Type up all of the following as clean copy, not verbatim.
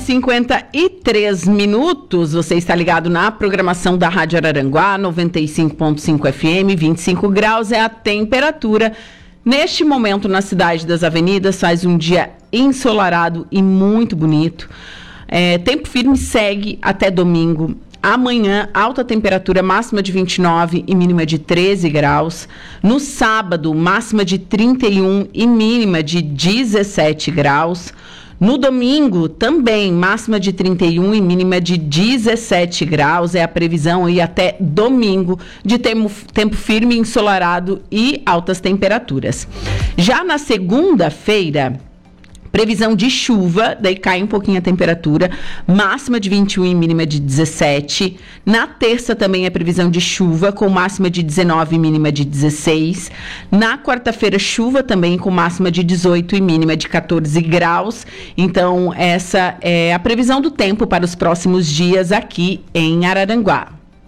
9h53, você está ligado na programação da Rádio Araranguá, 95.5 FM, 25 graus é a temperatura. Neste momento, na Cidade das Avenidas, faz um dia ensolarado e muito bonito. Tempo firme segue até domingo. Amanhã, alta temperatura, máxima de 29 e mínima de 13 graus. No sábado, máxima de 31 e mínima de 17 graus. No domingo, também, máxima de 31 e mínima de 17 graus. É a previsão aí até domingo de tempo firme, ensolarado e altas temperaturas. Já na segunda-feira, previsão de chuva, daí cai um pouquinho a temperatura, máxima de 21 e mínima de 17. Na terça também é previsão de chuva, com máxima de 19 e mínima de 16. Na quarta-feira, chuva também com máxima de 18 e mínima de 14 graus. Então, essa é a previsão do tempo para os próximos dias aqui em Araranguá.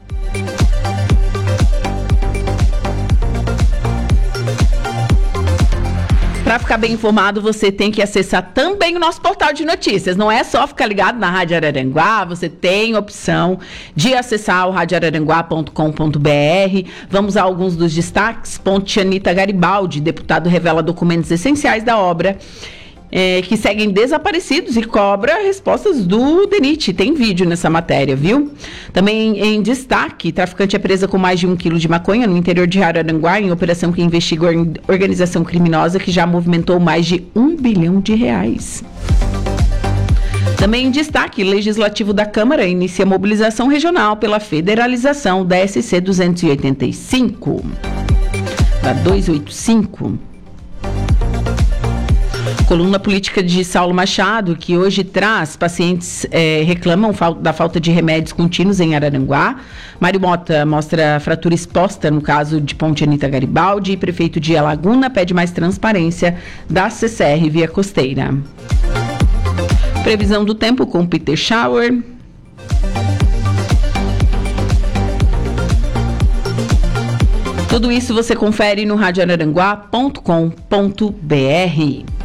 Para ficar bem informado, você tem que acessar também o nosso portal de notícias. Não é só ficar ligado na Rádio Araranguá, você tem opção de acessar o radioararanguá.com.br. Vamos a alguns dos destaques. Ponte Anita Garibaldi, deputado revela documentos essenciais da obra que seguem desaparecidos e cobra respostas do DENIT. Tem vídeo nessa matéria, viu? Também em destaque, traficante é presa com mais de 1 quilo de maconha no interior de Araranguá, em operação que investiga organização criminosa que já movimentou mais de R$1 bilhão. Também em destaque, Legislativo da Câmara inicia mobilização regional pela federalização da SC 285, da 285. Coluna política de Saulo Machado, que hoje traz pacientes reclamam da falta de remédios contínuos em Araranguá. Mário Mota mostra fratura exposta no caso de Ponte Anita Garibaldi. E prefeito de Alaguna pede mais transparência da CCR via costeira. Previsão do tempo com Peter Schauer. Tudo isso você confere no radioararanguá.com.br.